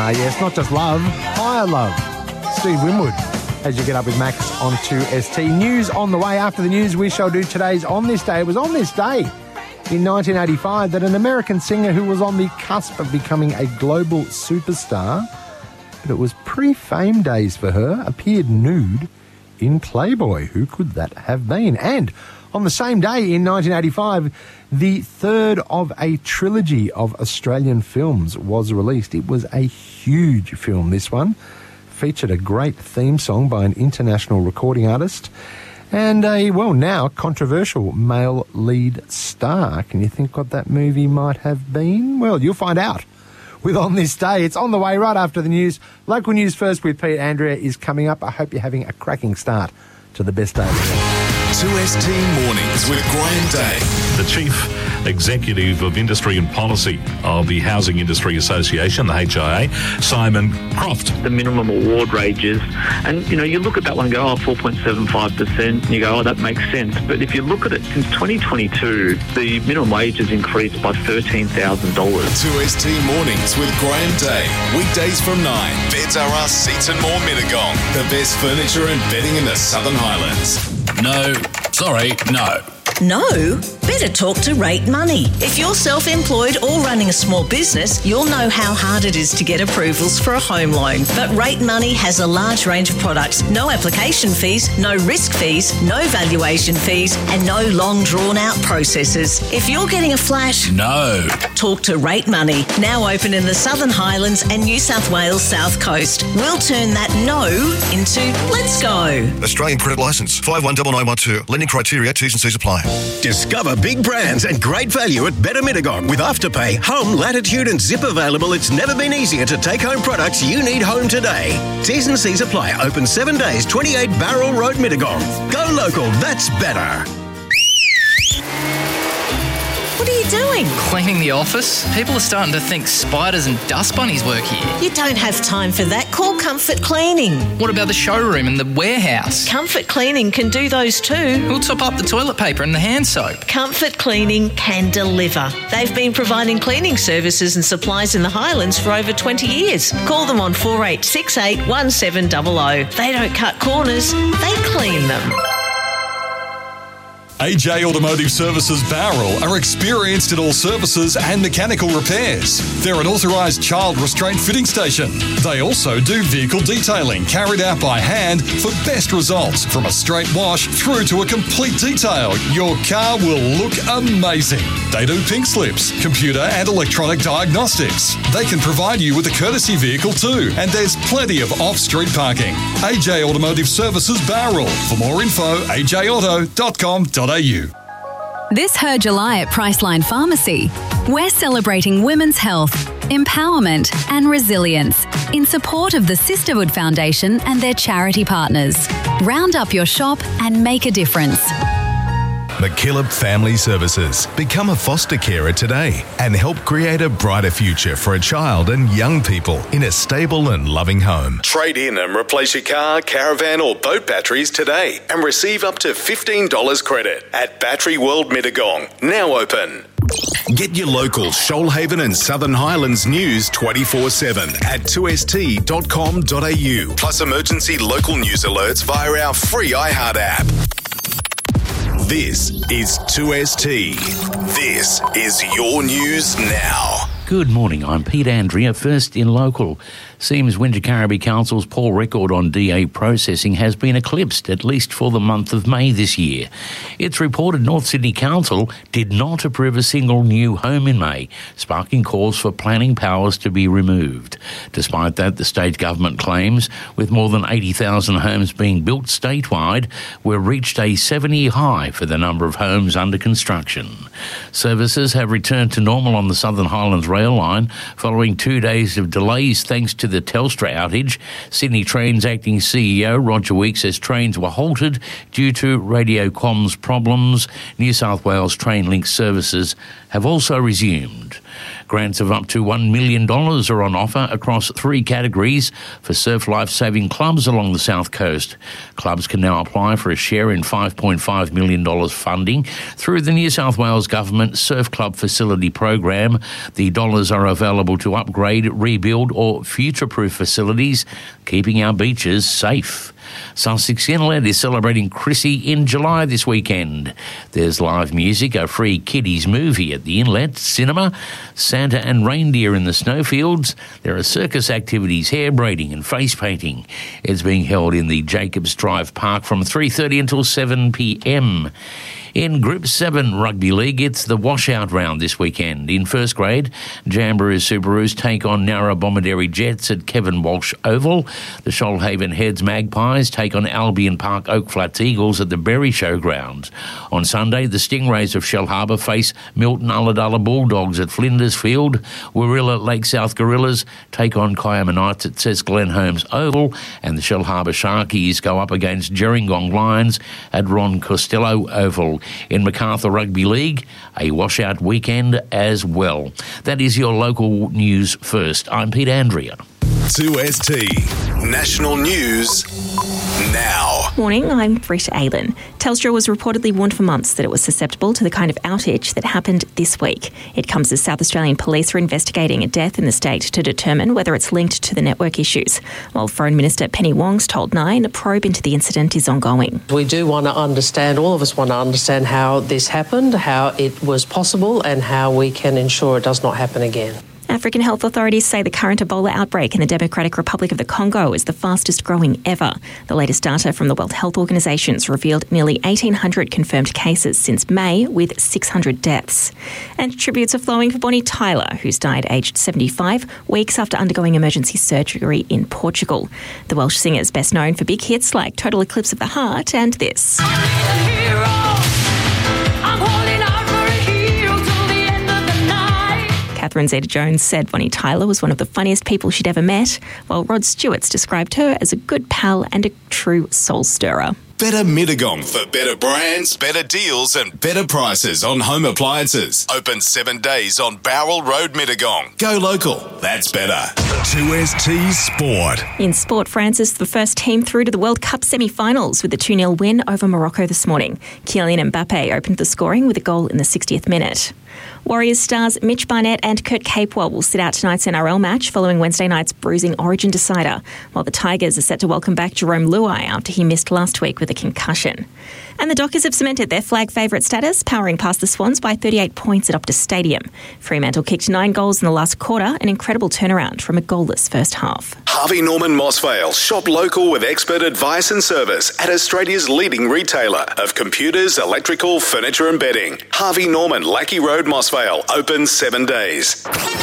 Yes, not just love, higher love. Steve Winwood, as you get up with Max on 2ST. News on the way. After the news, we shall do today's On This Day. It was on this day in 1985 that an American singer who was on the cusp of becoming a global superstar, but it was pre-fame days for her, appeared nude in Playboy. Who could that have been? And on the same day in 1985, the third of a trilogy of Australian films was released. It was a huge film, this one. Featured a great theme song by an international recording artist and a, well, now controversial male lead star. Can you think what that movie might have been? Well, you'll find out with On This Day. It's on the way right after the news. Local news first with Pete Andrea is coming up. I hope you're having a cracking start to the best day of the year. 2ST Mornings with Graham Day. The Chief Executive of Industry and Policy of the Housing Industry Association, the HIA, Simon Croft. The minimum award ranges, and you look at that one and go, 4.75%, and you go, that makes sense. But if you look at it, since 2022, the minimum wage has increased by $13,000. 2ST Mornings with Graham Day. Weekdays from 9. Beds R Us, Seats and More Mittagong. The best furniture and bedding in the Southern Highlands. No. No? Better talk to Rate Money. If you're self-employed or running a small business, you'll know how hard it is to get approvals for a home loan. But Rate Money has a large range of products. No application fees, no risk fees, no valuation fees, and no long drawn-out processes. If you're getting a flash... No. Talk to Rate Money. Now open in the Southern Highlands and New South Wales South Coast. We'll turn that no into let's go. Australian credit licence 519912. Lending criteria, T's and C's apply. Discover big brands and great value at Better Mittagong. With Afterpay, Home, Latitude and Zip available, it's never been easier to take home products you need home today. T's and C's apply. Open 7 days, 28 Barrel Road, Mittagong. Go local, that's better. What are you doing? Cleaning the office. People are starting to think spiders and dust bunnies work here. You don't have time for that. Call Comfort Cleaning. What about the showroom and the warehouse? Comfort Cleaning can do those too. Who'll top up the toilet paper and the hand soap? Comfort Cleaning can deliver. They've been providing cleaning services and supplies in the Highlands for over 20 years. Call them on 4868 1700. They don't cut corners, they clean them. AJ Automotive Services Bowral are experienced in all services and mechanical repairs. They're an authorised child restraint fitting station. They also do vehicle detailing carried out by hand for best results. From a straight wash through to a complete detail, your car will look amazing. They do pink slips, computer and electronic diagnostics. They can provide you with a courtesy vehicle too, and there's plenty of off-street parking. AJ Automotive Services Bowral. For more info, ajauto.com.au. This Her July at Priceline Pharmacy, we're celebrating women's health, empowerment and resilience in support of the Sisterhood Foundation and their charity partners. Round up your shop and make a difference. McKillop Family Services. Become a foster carer today and help create a brighter future for a child and young people in a stable and loving home. Trade in and replace your car, caravan or boat batteries today and receive up to $15 credit at Battery World Mittagong. Now open. Get your local Shoalhaven and Southern Highlands news 24/7 at 2st.com.au. Plus emergency local news alerts via our free iHeart app. This is 2ST. This is your news now. Good morning, I'm Pete Andrea. First in local. Seems Wingecarribee Council's poor record on DA processing has been eclipsed, at least for the month of May this year. It's reported North Sydney Council did not approve a single new home in May, sparking calls for planning powers to be removed. Despite that, the state government claims, with more than 80,000 homes being built statewide, we've reached a 7-year high for the number of homes under construction. Services have returned to normal on the Southern Highlands rail line following 2 days of delays thanks to the Telstra outage. Sydney Trains acting CEO Roger Weeks says trains were halted due to radio comms problems. New South Wales Trainlink services have also resumed. Grants of up to $1 million are on offer across 3 categories for surf life-saving clubs along the South Coast. Clubs can now apply for a share in $5.5 million funding through the New South Wales Government Surf Club Facility Program. The dollars are available to upgrade, rebuild or future-proof facilities, keeping our beaches safe. Sussex Inlet is celebrating Chrissy in July this weekend. There's live music, a free kiddies movie at the Inlet Cinema, Santa and reindeer in the snowfields. There are circus activities, hair braiding and face painting. It's being held in the Jacobs Drive Park from 3:30 until 7 p.m. In Group 7 Rugby League, it's the washout round this weekend. In first grade, Jamboree Subarus take on Narrabomanderi Jets at Kevin Walsh Oval. The Shoalhaven Heads Magpies take on Albion Park Oak Flats Eagles at the Berry Showgrounds. On Sunday, the Stingrays of Shellharbour face Milton Ulladulla Bulldogs at Flinders Field. Warilla Lake South Gorillas take on Kiama Knights at Cess Glen Holmes Oval. And the Shellharbour Sharkies go up against Gerringong Lions at Ron Costello Oval. In Macarthur Rugby League, a washout weekend as well. That is your local news first. I'm Pete Andrea. 2ST National News now. Morning, I'm Britt Aylen. Telstra was reportedly warned for months that it was susceptible to the kind of outage that happened this week. It comes as South Australian police are investigating a death in the state to determine whether it's linked to the network issues. While Foreign Minister Penny Wong's told Nine a probe into the incident is ongoing. We do want to understand, all of us want to understand how this happened, how it was possible and how we can ensure it does not happen again. African health authorities say the current Ebola outbreak in the Democratic Republic of the Congo is the fastest growing ever. The latest data from the World Health Organization revealed nearly 1,800 confirmed cases since May, with 600 deaths. And tributes are flowing for Bonnie Tyler, who's died aged 75, weeks after undergoing emergency surgery in Portugal. The Welsh singer is best known for big hits like Total Eclipse of the Heart and this. Catherine Zeta-Jones said Bonnie Tyler was one of the funniest people she'd ever met, while Rod Stewart's described her as a good pal and a true soul stirrer. Better Mittagong for better brands, better deals and better prices on home appliances. Open 7 days on Bowral Road, Mittagong. Go local. That's better. 2ST Sport. In sport, France is the first team through to the World Cup semi-finals with a 2-0 win over Morocco this morning. Kylian Mbappe opened the scoring with a goal in the 60th minute. Warriors stars Mitch Barnett and Kurt Capewell will sit out tonight's NRL match following Wednesday night's bruising Origin decider, while the Tigers are set to welcome back Jerome Luai after he missed last week with a concussion. And the Dockers have cemented their flag favourite status, powering past the Swans by 38 points at Optus Stadium. Fremantle kicked 9 goals in the last quarter, an incredible turnaround from a goalless first half. Harvey Norman Mossvale. Shop local with expert advice and service at Australia's leading retailer of computers, electrical, furniture and bedding. Harvey Norman, Lackey Road, Mossvale. Open 7 days.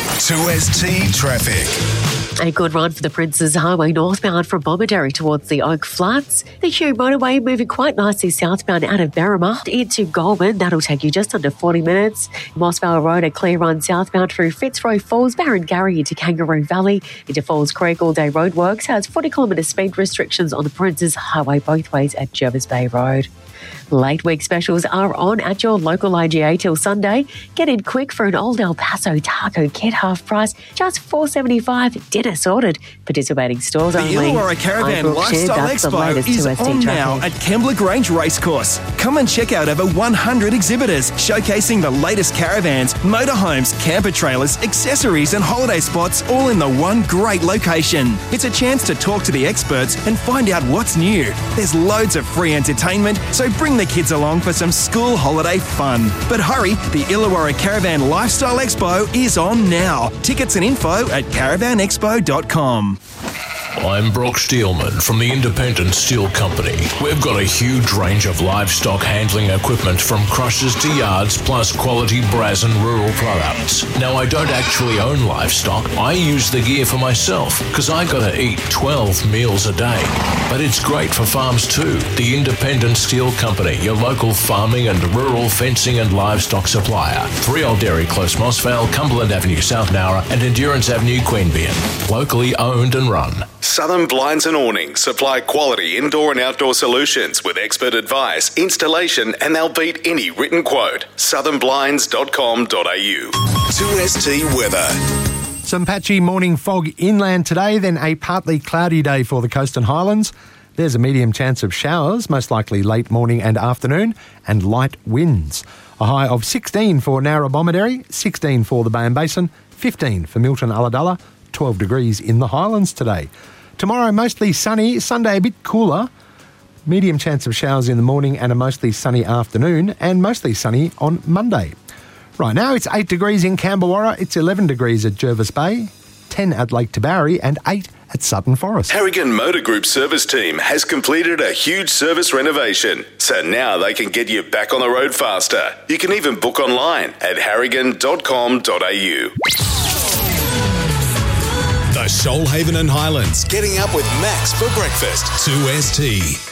2ST Traffic. A good run for the Princes Highway northbound from Bomaderry towards the Oak Flats. The Hugh motorway moving quite nicely southbound out of Berrima into Goulburn. That'll take you just under 40 minutes. Mossvale Road, a clear run southbound through Fitzroy Falls, Barrengarry into Kangaroo Valley. Into Falls Creek, all-day roadworks has 40-kilometre speed restrictions on the Princes Highway both ways at Jervis Bay Road. Late week specials are on at your local IGA till Sunday. Get in quick for an old El Paso taco kit half price, just $4.75. Dinner sorted. Participating stores only. The Illawarra Caravan Lifestyle Expo is on now at Kembla Grange Racecourse. Come and check out over 100 exhibitors showcasing the latest caravans, motorhomes, camper trailers, accessories and holiday spots all in the one great location. It's a chance to talk to the experts and find out what's new. There's loads of free entertainment, so bring the kids along for some school holiday fun. But hurry, the Illawarra Caravan Lifestyle Expo is on now. Tickets and info at caravanexpo.com. I'm Brock Steelman from the Independent Steel Company. We've got a huge range of livestock handling equipment from crushers to yards, plus quality brass and rural products. Now, I don't actually own livestock. I use the gear for myself because I got to eat 12 meals a day. But it's great for farms too. The Independent Steel Company, your local farming and rural fencing and livestock supplier. 3 Old Dairy Close, Mossvale, Cumberland Avenue, South Nowra and Endurance Avenue, Queanbeyan. Locally owned and run. Southern Blinds and Awnings supply quality indoor and outdoor solutions with expert advice, installation, and they'll beat any written quote. southernblinds.com.au. 2ST weather. Some patchy morning fog inland today, then a partly cloudy day for the Coast and Highlands. There's a medium chance of showers, most likely late morning and afternoon, and light winds. A high of 16 for Narrabomidary, 16 for the Bay and Basin, 15 for Milton Ulladulla, 12 degrees in the Highlands today. Tomorrow, mostly sunny. Sunday, a bit cooler. Medium chance of showers in the morning and a mostly sunny afternoon, and mostly sunny on Monday. Right now, it's 8 degrees in Camberwarra. It's 11 degrees at Jervis Bay, 10 at Lake Tabourie, and 8 at Sutton Forest. Harrigan Motor Group service team has completed a huge service renovation, so now they can get you back on the road faster. You can even book online at harrigan.com.au. The Shoalhaven and Highlands, getting up with Max for breakfast. 2ST.